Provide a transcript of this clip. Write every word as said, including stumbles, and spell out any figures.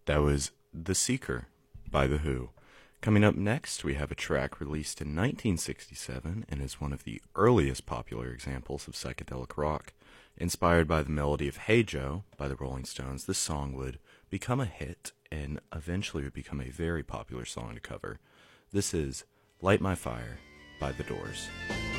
That was The Seeker by The Who. Coming up next, we have a track released in nineteen sixty-seven and is one of the earliest popular examples of psychedelic rock. Inspired by the melody of Hey Joe by the Rolling Stones, this song would become a hit and eventually would become a very popular song to cover. This is Light My Fire by The Doors.